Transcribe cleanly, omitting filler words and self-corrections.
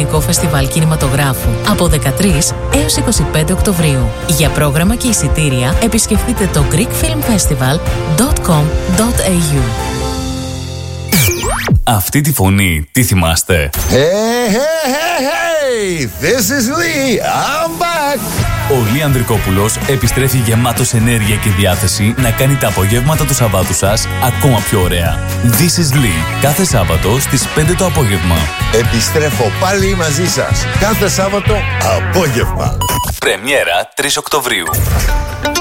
Ευρωπαϊκό Φεστιβάλ Κινηματογράφου από 13 έως 25 Οκτωβρίου. Για πρόγραμμα και εισιτήρια επισκεφτείτε το greekfilmfestival.com.au. Αυτή τη φωνή, τι θυμάστε? Hey, this is Lee, I'm back. Ο Λί Ανδρικόπουλος επιστρέφει γεμάτος ενέργεια και διάθεση να κάνει τα απογεύματα του Σαββάτου σας ακόμα πιο ωραία. This is Lee, κάθε Σάββατο στις 5 το απόγευμα. Επιστρέφω πάλι μαζί σας, κάθε Σάββατο απόγευμα. Πρεμιέρα 3 Οκτωβρίου.